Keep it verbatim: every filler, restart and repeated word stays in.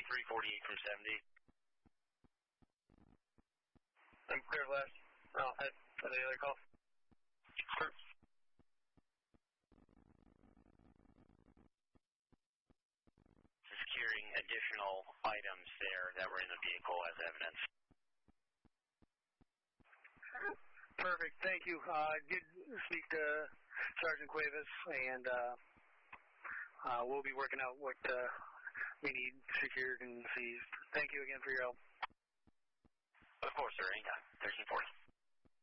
twenty-three forty-eight from seventy. I'm clear west. Oh, had any other call? Sure. Securing additional items there that were in the vehicle as evidence. Perfect. Thank you. I uh, did speak to Sergeant Cuevas, and uh, uh, we'll be working out what uh, we need secured and seized. Thank you again for your help. Of course, sir. Anytime. thirteen forty.